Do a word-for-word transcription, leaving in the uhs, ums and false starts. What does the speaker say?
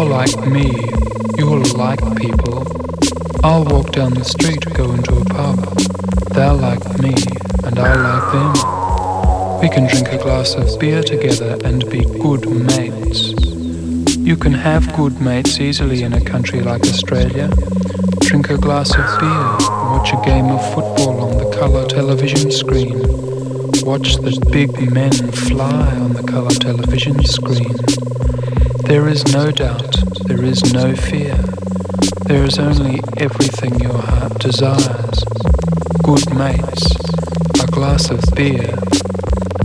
You're like me, you'll like people. I'll walk down the street, go into a pub. They'll like me, and I'll like them. We can drink a glass of beer together and be good mates. You can have good mates easily in a country like Australia. Drink a glass of beer, watch a game of football on the colour television screen. Watch the big men fly on the colour television screen. There is no doubt, there is no fear. There is only everything your heart desires. Good mates, a glass of beer